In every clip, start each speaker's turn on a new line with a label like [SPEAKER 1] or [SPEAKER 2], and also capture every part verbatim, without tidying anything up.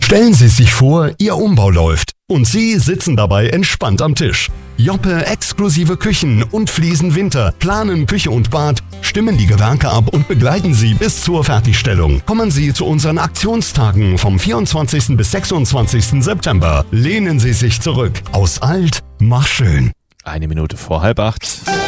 [SPEAKER 1] Stellen Sie sich vor, Ihr Umbau läuft und Sie sitzen dabei entspannt am Tisch. Joppe exklusive Küchen und Fliesen Winter planen Küche und Bad, stimmen die Gewerke ab und begleiten Sie bis zur Fertigstellung. Kommen Sie zu unseren Aktionstagen vom vierundzwanzigsten bis sechsundzwanzigsten September. Lehnen Sie sich zurück. Aus alt, mach schön.
[SPEAKER 2] Eine Minute vor halb acht.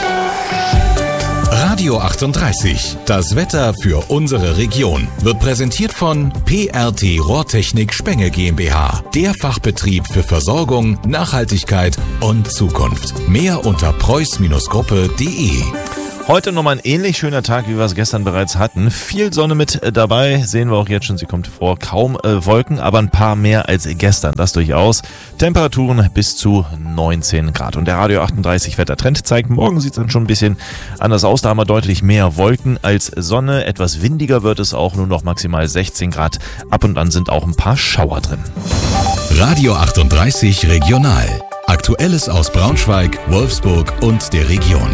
[SPEAKER 3] Radio achtunddreißig, das Wetter für unsere Region, wird präsentiert von P R T Rohrtechnik Spenge GmbH, der Fachbetrieb für Versorgung, Nachhaltigkeit und Zukunft. Mehr unter preuß Gruppe punkt de.
[SPEAKER 2] Heute nochmal ein ähnlich schöner Tag, wie wir es gestern bereits hatten. Viel Sonne mit dabei, sehen wir auch jetzt schon, sie kommt vor. Kaum äh, Wolken, aber ein paar mehr als gestern, das durchaus. Temperaturen bis zu neunzehn Grad. Und der Radio achtunddreißig Wettertrend zeigt, morgen sieht es dann schon ein bisschen anders aus. Da haben wir deutlich mehr Wolken als Sonne. Etwas windiger wird es auch, nur noch maximal sechzehn Grad. Ab und an sind auch ein paar Schauer drin.
[SPEAKER 3] Radio achtunddreißig Regional. Aktuelles aus Braunschweig, Wolfsburg und der Region.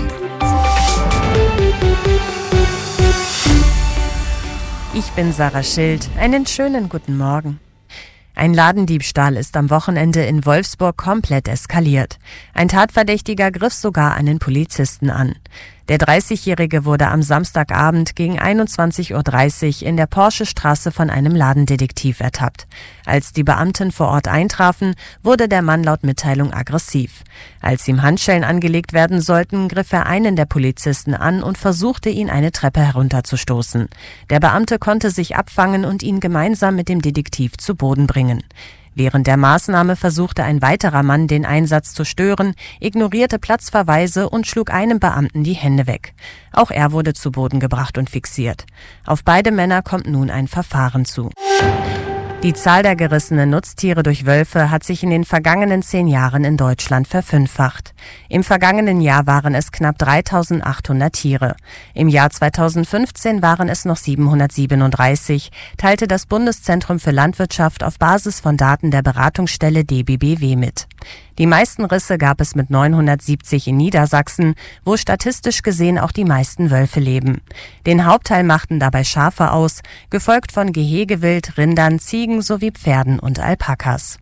[SPEAKER 4] Ich bin Sarah Schild. Einen schönen guten Morgen. Ein Ladendiebstahl ist am Wochenende in Wolfsburg komplett eskaliert. Ein Tatverdächtiger griff sogar einen Polizisten an. Der dreißigjährige wurde am Samstagabend gegen einundzwanzig Uhr dreißig in der Porsche-Straße von einem Ladendetektiv ertappt. Als die Beamten vor Ort eintrafen, wurde der Mann laut Mitteilung aggressiv. Als ihm Handschellen angelegt werden sollten, griff er einen der Polizisten an und versuchte, ihn eine Treppe herunterzustoßen. Der Beamte konnte sich abfangen und ihn gemeinsam mit dem Detektiv zu Boden bringen. Während der Maßnahme versuchte ein weiterer Mann, den Einsatz zu stören, ignorierte Platzverweise und schlug einem Beamten die Hände weg. Auch er wurde zu Boden gebracht und fixiert. Auf beide Männer kommt nun ein Verfahren zu. Die Zahl der gerissenen Nutztiere durch Wölfe hat sich in den vergangenen zehn Jahren in Deutschland verfünffacht. Im vergangenen Jahr waren es knapp dreitausendachthundert Tiere. Im Jahr zweitausendfünfzehn waren es noch siebenhundertsiebenunddreißig, teilte das Bundeszentrum für Landwirtschaft auf Basis von Daten der Beratungsstelle D B B W mit. Die meisten Risse gab es mit neunhundertsiebzig in Niedersachsen, wo statistisch gesehen auch die meisten Wölfe leben. Den Hauptteil machten dabei Schafe aus, gefolgt von Gehegewild, Rindern, Ziegen sowie Pferden und Alpakas.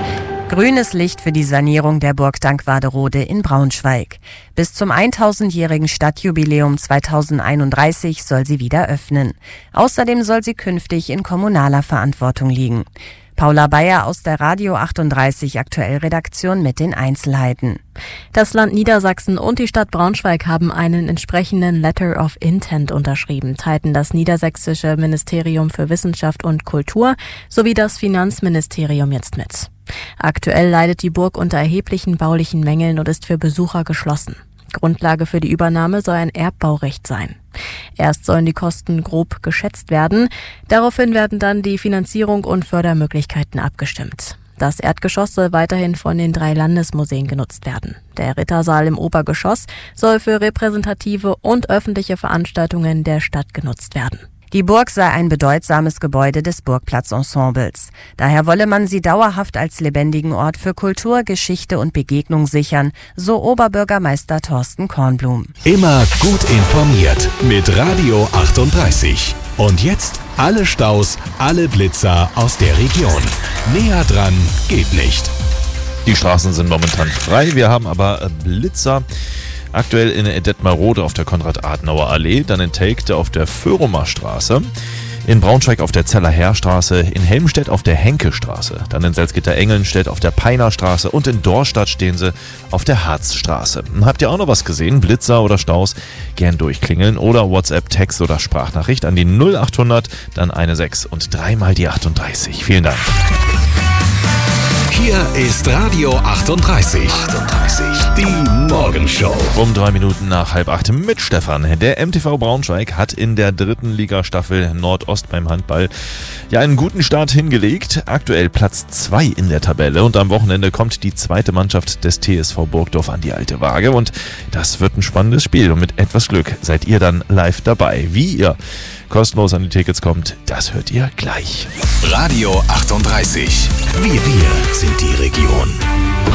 [SPEAKER 4] Grünes Licht für die Sanierung der Burg Dankwarderode in Braunschweig. Bis zum tausendjährigen Stadtjubiläum zweitausendeinunddreißig soll sie wieder öffnen. Außerdem soll sie künftig in kommunaler Verantwortung liegen. Paula Bayer aus der Radio achtunddreißig Aktuell-Redaktion mit den Einzelheiten.
[SPEAKER 5] Das Land Niedersachsen und die Stadt Braunschweig haben einen entsprechenden Letter of Intent unterschrieben, teilten das Niedersächsische Ministerium für Wissenschaft und Kultur sowie das Finanzministerium jetzt mit. Aktuell leidet die Burg unter erheblichen baulichen Mängeln und ist für Besucher geschlossen. Grundlage für die Übernahme soll ein Erbbaurecht sein. Erst sollen die Kosten grob geschätzt werden. Daraufhin werden dann die Finanzierung und Fördermöglichkeiten abgestimmt. Das Erdgeschoss soll weiterhin von den drei Landesmuseen genutzt werden. Der Rittersaal im Obergeschoss soll für repräsentative und öffentliche Veranstaltungen der Stadt genutzt werden.
[SPEAKER 4] Die Burg sei ein bedeutsames Gebäude des Burgplatzensembles. Daher wolle man sie dauerhaft als lebendigen Ort für Kultur, Geschichte und Begegnung sichern, so Oberbürgermeister Thorsten Kornblum.
[SPEAKER 3] Immer gut informiert mit Radio achtunddreißig. Und jetzt alle Staus, alle Blitzer aus der Region. Näher dran geht nicht.
[SPEAKER 2] Die Straßen sind momentan frei, wir haben aber Blitzer. Aktuell in Detmarode auf der Konrad-Adenauer-Allee, dann in Telgte auf der Föhrumer Straße, in Braunschweig auf der Zeller Heerstraße, in Helmstedt auf der Henke-Straße, dann in Salzgitter-Engelnstedt auf der Peinerstraße und in Dorstadt stehen sie auf der Harzstraße. Habt ihr auch noch was gesehen? Blitzer oder Staus? Gern durchklingeln oder WhatsApp, Text oder Sprachnachricht an die null achthundert, dann eine sechs und dreimal die achtunddreißig. Vielen Dank.
[SPEAKER 3] Hier ist Radio achtunddreißig. achtunddreißig. Die Morgenshow.
[SPEAKER 2] Um drei Minuten nach halb acht mit Stefan. Der M T V Braunschweig hat in der dritten Ligastaffel Nordost beim Handball ja einen guten Start hingelegt. Aktuell Platz zwei in der Tabelle und am Wochenende kommt die zweite Mannschaft des T S V Burgdorf an die alte Waage und das wird ein spannendes Spiel und mit etwas Glück seid ihr dann live dabei. Wie ihr kostenlos an die Tickets kommt, das hört ihr gleich.
[SPEAKER 3] Radio achtunddreißig. Wir, wir sind die Region.